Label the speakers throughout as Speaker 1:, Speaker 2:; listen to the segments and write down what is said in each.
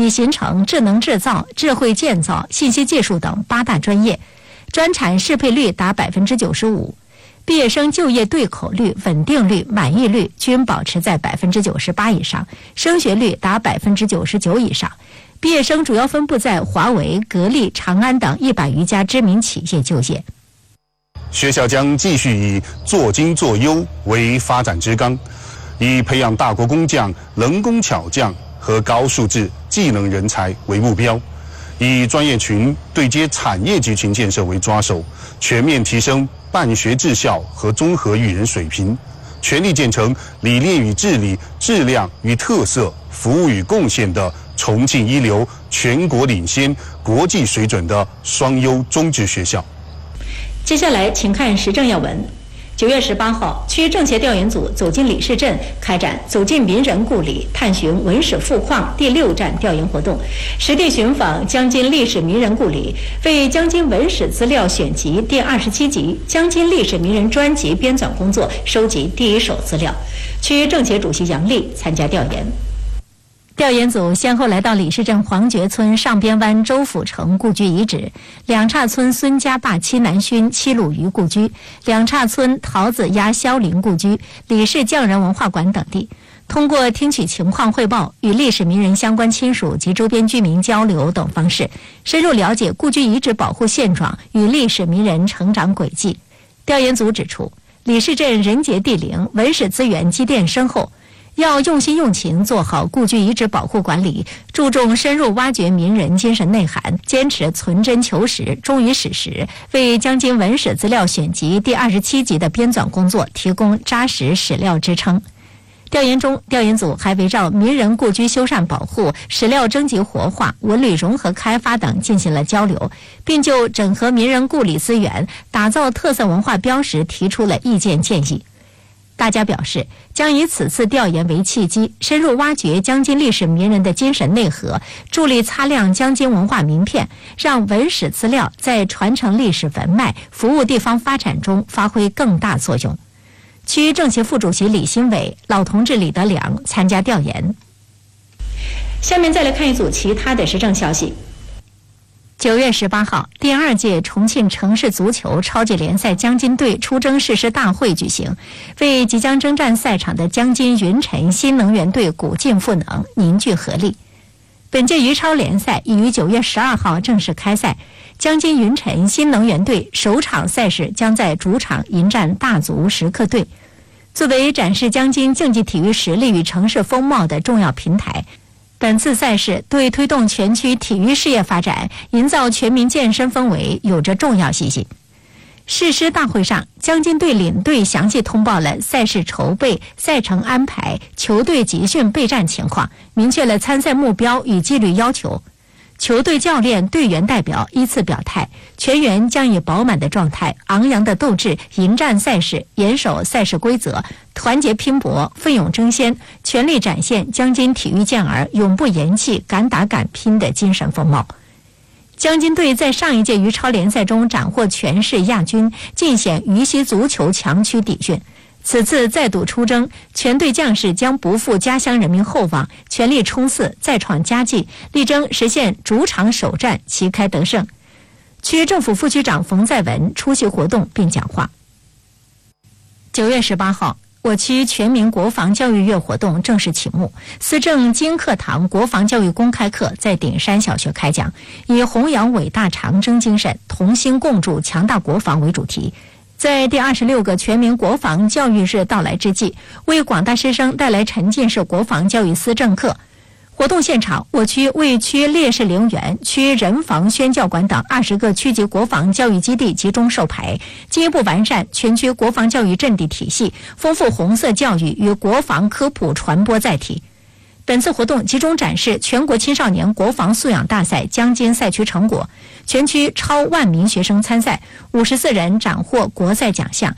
Speaker 1: 已形成智能制造、智慧建造、信息技术等8大专业，专产适配率达 95%。毕业生就业对口率、稳定率、满意率均保持在 98% 以上，升学率达 99% 以上。毕业生主要分布在华为、格力、长安等100余家知名企业就业。
Speaker 2: 学校将继续以做精做优为发展之纲，以培养大国工匠、能工巧匠和高素质技能人才为目标，以专业群对接产业集群建设为抓手，全面提升办学治校和综合育人水平，全力建成理念与治理、质量与特色、服务与贡献的重庆一流、全国领先、国际水准的双优中职学校。
Speaker 1: 接下来，请看时政要闻。9月18号，区政协调研组走进李氏镇，开展走进名人故里，探寻文史富矿第6站调研活动，实地寻访江津历史名人故里，为江津文史资料选集第27集江津历史名人专辑编纂工作收集第1手资料。区政协主席杨丽参加调研。调研组先后来到李氏镇黄觉村上边湾周辅成故居遗址、两岔村孙家坝七南勋七鲁渝故居、两岔村桃子鸭萧林故居、李氏匠人文化馆等地，通过听取情况汇报、与历史名人相关亲属及周边居民交流等方式，深入了解故居遗址保护现状与历史名人成长轨迹。调研组指出，李氏镇人杰地灵，文史资源积淀深厚，要用心用情做好故居遗址保护管理，注重深入挖掘名人精神内涵，坚持存真求实、忠于史实，为江津文史资料选集第27集的编纂工作提供扎实史料支撑。调研中，调研组还围绕名人故居修缮保护、史料征集活化、文旅融合开发等进行了交流，并就整合名人故里资源、打造特色文化标识提出了意见建议。大家表示，将以此次调研为契机，深入挖掘江津历史名人的精神内核，助力擦亮江津文化名片，让文史资料在传承历史文脉、服务地方发展中发挥更大作用。区政协副主席李新伟、老同志李德良参加调研。下面再来看一组其他的时政消息。9月18号，第2届重庆城市足球超级联赛江津队出征誓师大会举行，为即将征战赛场的江津云晨新能源队鼓劲赋能，凝聚合力。本届余超联赛已于9月12号正式开赛，江津云晨新能源队首场赛事将在主场迎战大足时刻队。作为展示江津竞技体育实力与城市风貌的重要平台，本次赛事对推动全区体育事业发展、营造全民健身氛围有着重要意义。誓师大会上，江津队领队详细通报了赛事筹备、赛程安排、球队集训备战情况，明确了参赛目标与纪律要求。球队教练、队员代表依次表态，全员将以饱满的状态、昂扬的斗志迎战赛事，严守赛事规则，团结拼搏，奋勇争先，全力展现江津体育健儿永不言弃、敢打敢拼的精神风貌。江津队在上一届余超联赛中斩获全市亚军，尽显渝西足球强区底蕴。此次再度出征，全队将士将不负家乡人民厚望，全力冲刺，再创佳绩，力争实现主场首战旗开得胜。区政府副区长冯在文出席活动并讲话。9月18号，我区全民国防教育月活动正式启幕，思政金课堂国防教育公开课在顶山小学开讲，以弘扬伟大长征精神，同心共筑强大国防为主题。在第26个全民国防教育日到来之际，为广大师生带来沉浸式国防教育思政课。活动现场，我区为区烈士陵园、区人防宣教馆等20个区级国防教育基地集中授牌，进一步完善全区国防教育阵地体系，丰富红色教育与国防科普传播载体。本次活动集中展示全国青少年国防素养大赛江津赛区成果，全区超10000名学生参赛，54人斩获国赛奖项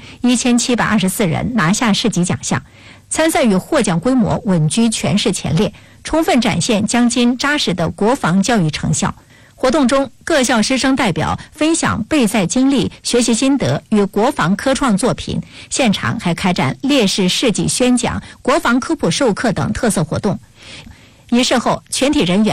Speaker 1: ，1724人拿下市级奖项，参赛与获奖规模稳居全市前列，充分展现江津扎实的国防教育成效。活动中，各校师生代表分享备赛经历、学习心得与国防科创作品，现场还开展烈士事迹宣讲、国防科普授课等特色活动。仪式后，全体人员